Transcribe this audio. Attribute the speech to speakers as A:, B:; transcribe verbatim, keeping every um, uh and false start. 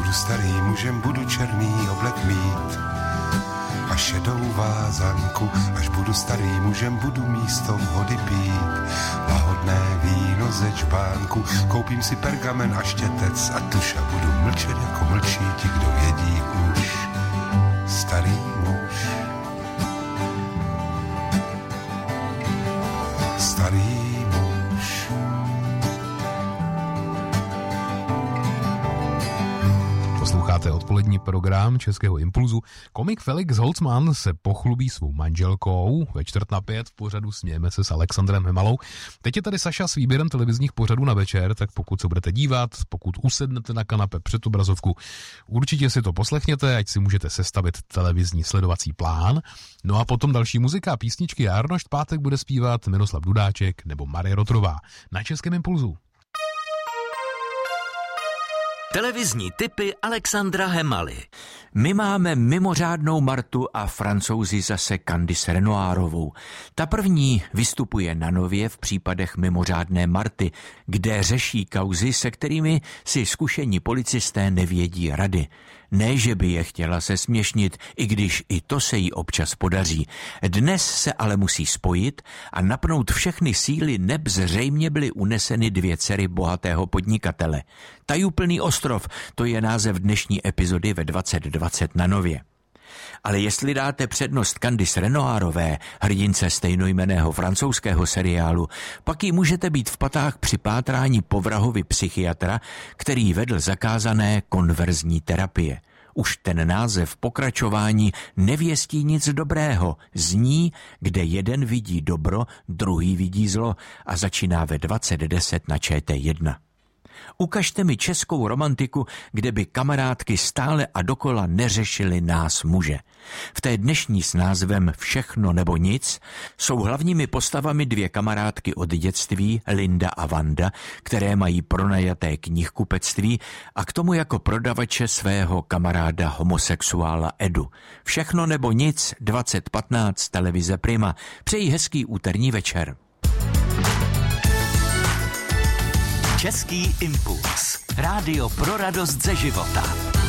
A: budu starý mužem, budu černý oblek mít a šedou vázanku. Až budu starý mužem, budu místo vody pít lahodné víno ze čbánku. Koupím si pergamen a štětec a tuš a budu mlčet jako mlčí ti, kdo vědí už. Starý muž, starý muž.
B: Posloucháte odpolední program Českého impulzu. Komik Felix Holzman se pochlubí svou manželkou ve čtvrt na pět v pořadu Smějeme se s Alexandrem Hemalou. Teď je tady Saša s výběrem televizních pořadů na večer, tak pokud se budete dívat, pokud usednete na kanape před obrazovku, určitě si to poslechněte, ať si můžete sestavit televizní sledovací plán. No a potom další muzika, písničky a Arnošt Pátek bude zpívat Miroslav Dudáček nebo Marie Rotrová na Českém impulzu.
C: Televizní tipy Alexandra Hemaly. My máme mimořádnou Martu a Francouzi zase Candice Renoirovou. Ta první vystupuje na nově v případech mimořádné Marty, kde řeší kauzy, se kterými si zkušení policisté nevědí rady. Ne, že by je chtěla se směšnit, i když i to se jí občas podaří. Dnes se ale musí spojit a napnout všechny síly, neb zřejmě byly uneseny dvě dcery bohatého podnikatele. Tajuplný ostrov, to je název dnešní epizody ve dvacet dvacet na nově. Ale jestli dáte přednost Candice Renoirové, hrdince stejnojmenného francouzského seriálu, pak jí můžete být v patách při pátrání po vrahovi psychiatra, který vedl zakázané konverzní terapie. Už ten název pokračování nevěstí nic dobrého. Zní, kde jeden vidí dobro, druhý vidí zlo a začíná ve dvacet deset na Č T jedna. Ukažte mi českou romantiku, kde by kamarádky stále a dokola neřešily nás muže. V té dnešní s názvem Všechno nebo nic jsou hlavními postavami dvě kamarádky od dětství, Linda a Vanda, které mají pronajaté knihkupectví a k tomu jako prodavače svého kamaráda homosexuála Edu. Všechno nebo nic, dvacet patnáct, televize Prima. Přeji hezký úterní večer.
D: Český impuls. Rádio pro radost ze života.